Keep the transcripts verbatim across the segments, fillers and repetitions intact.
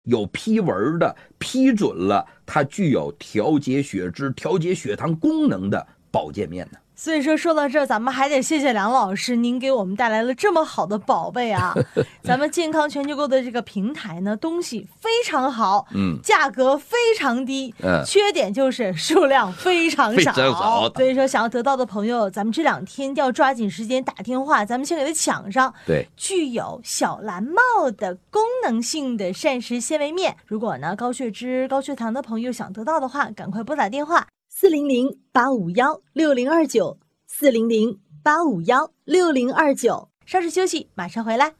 有批文的批准了它具有调节血脂、调节血糖功能的保健面呢。 所以说说到这儿，咱们还得谢谢梁老师，您给我们带来了这么好的宝贝啊！咱们健康全球购的这个平台呢，东西非常好， 嗯， 价格非常低， 嗯， 缺点就是数量非常少。 非常少。 所以说，想要得到的朋友，咱们这两天要抓紧时间打电话，咱们先给它抢上。 对， 具有小蓝帽的功能性的膳食纤维面，如果呢高血脂、高血糖的朋友想得到的话，赶快拨打电话。四零零八五幺六零二九，四零零八五幺六零二九。稍事休息，马上回来。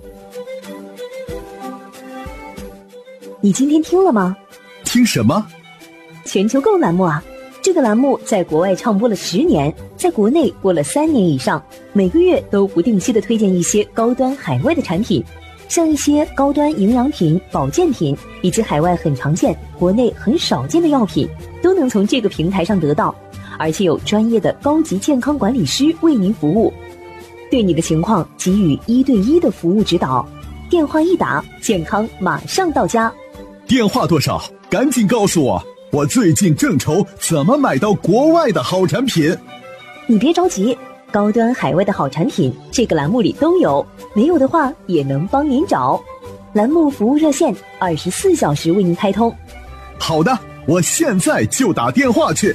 你今天听了吗？ 听什么？ 全球购栏目啊！这个栏目在国外唱播了十年，在国内播了三年以上，每个月都不定期的推荐一些高端海外的产品，像一些高端营养品、保健品，以及海外很常见、国内很少见的药品，都能从这个平台上得到，而且有专业的高级健康管理师为您服务，对你的情况给予一对一的服务指导。电话一打，健康马上到家。 电话多少？赶紧告诉我，我最近正愁怎么买到国外的好产品。 你别着急，高端海外的好产品这个栏目里都有，没有的话也能帮您找。栏目服务热线二十四小时为您开通。 好的，我现在就打电话去。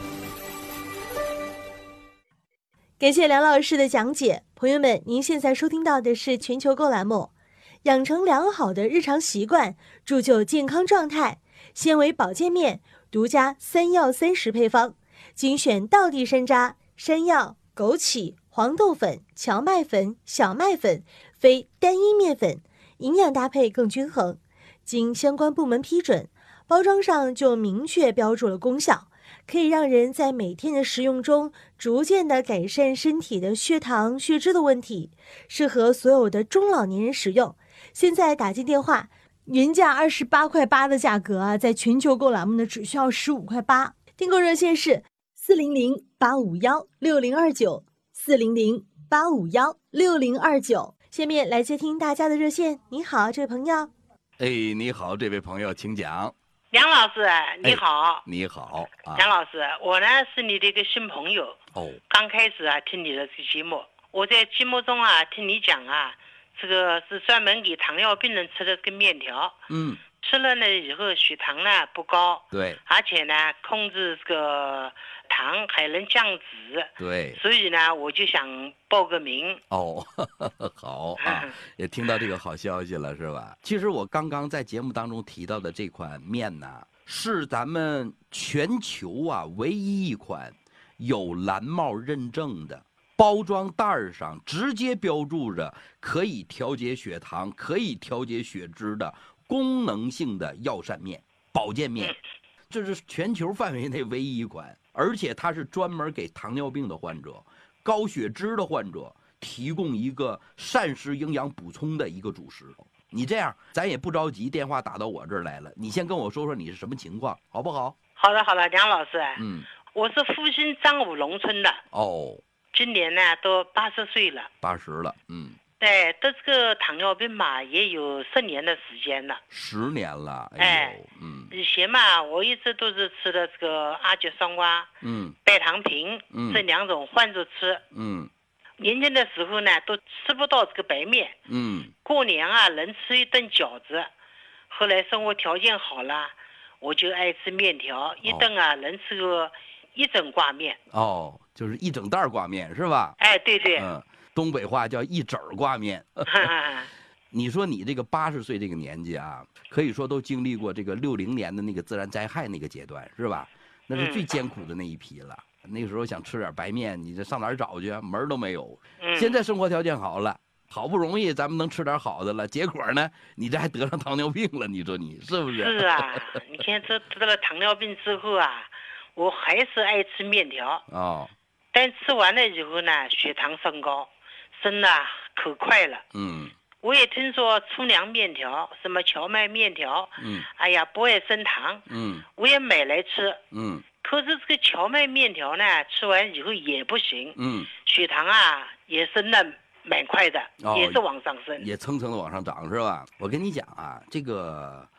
感谢梁老师的讲解。朋友们，您现在收听到的是全球购栏目，养成良好的日常习惯，铸就健康状态。纤维保健面独家三药三食配方，精选道地山楂、山药、枸杞、黄豆粉、荞麦粉、小麦粉，非单一面粉，营养搭配更均衡。经相关部门批准，包装上就明确标注了功效，可以让人在每天的食用中逐渐的改善身体的血糖、血脂的问题，适合所有的中老年人使用。现在打进电话，原价二十八块八的价格啊，在全球购栏目呢只需要十五块八。订购热线是四零零八五幺六零二九，四零零八五幺六零二九。下面来接听大家的热线。你好，这位朋友。 哎，你好，这位朋友，请讲。 梁老师，你好。 哎、你好、啊， 梁老师，我呢是你的一个新朋友。 哦。 刚开始啊听你的这个节目，我在节目中啊听你讲啊，这个是专门给糖尿病人吃的这个面条。 嗯。 吃了呢以后血糖呢不高。 对。 而且呢控制这个糖还能降脂。 对。 所以呢我就想报个名。 哦，呵呵好啊，也听到这个好消息了是吧？其实我刚刚在节目当中提到的这款面呢，是咱们全球啊唯一一款有蓝帽认证的，包装袋上直接标注着可以调节血糖、可以调节血脂的功能性的药膳面、保健面，这是全球范围内唯一一款，而且它是专门给糖尿病的患者、高血脂的患者提供一个膳食营养补充的一个主食。你这样，咱也不着急，电话打到我这儿来了，你先跟我说说你是什么情况，好不好？ 好的，好的，梁老师。 嗯， 我是复兴张武农村的。 哦。 今年呢都八十岁了。 八十了，嗯。 对，得这个糖尿病嘛，也有十年的时间了。 十年了，哎呦， 哎， 嗯。 以前嘛，我一直都是吃的这个阿胶双胍， 嗯， 白糖平， 嗯， 这两种换着吃， 嗯。 年轻的时候呢，都吃不到这个白面， 嗯， 过年啊能吃一顿饺子。后来生活条件好了，我就爱吃面条，一顿啊、哦、能吃个一整挂面。 哦，就是一整袋挂面是吧？ 哎，对对。 嗯，东北话叫一整挂面。你说你这个八十岁这个年纪啊，可以说都经历过这个六零年的那个自然灾害那个阶段是吧？那是最艰苦的那一批了。嗯，那个时候想吃点白面，你这上哪儿找去？门儿都没有。 嗯， 现在生活条件好了，好不容易咱们能吃点好的了，结果呢，你这还得上糖尿病了，你说你是不是？ 是啊，你看这得了糖尿病之后啊，我还是爱吃面条。 哦。 但吃完了以后呢，血糖升高，升的可快了。 嗯。 我也听说粗粮面条，什么荞麦面条， 嗯， 哎呀不爱升糖， 嗯， 我也买来吃， 嗯。 可是这个荞麦面条呢，吃完以后也不行， 嗯， 血糖啊也升的蛮快的，哦，也是往上升， 也蹭蹭的往上涨是吧？我跟你讲啊，这个